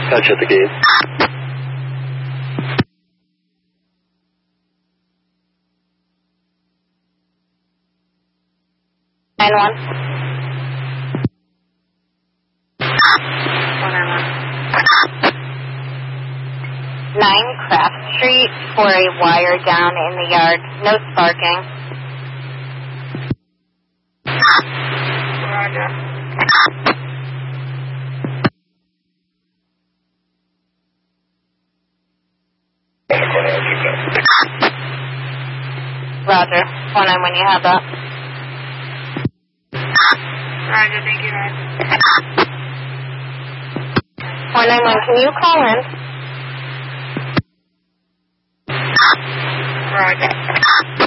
Touch at the gate. 9-1. 9 Craft Street for a wire down in the yard. No sparking. Roger. Roger. 4-9 when you have that. Roger, thank you, guys. 491, can you call in? Roger.